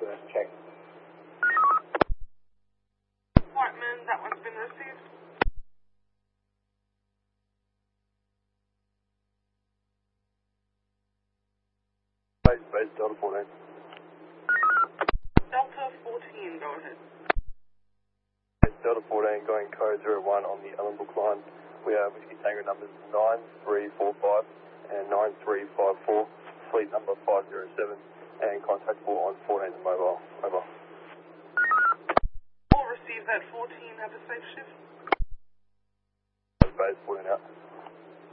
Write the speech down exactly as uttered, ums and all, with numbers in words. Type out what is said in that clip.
first check. Whiteman, that one's been received. Base, base, Delta fourteen. Delta fourteen, go ahead. Base, Delta fourteen, going code zero one on the Ellenbrook line. We have Whiskey Tango numbers nine three four five and nine three five four, fleet number five zero seven, and contactable on fourteen mobile. Over. We'll receive that fourteen, have a safe shift. Base, fourteen out.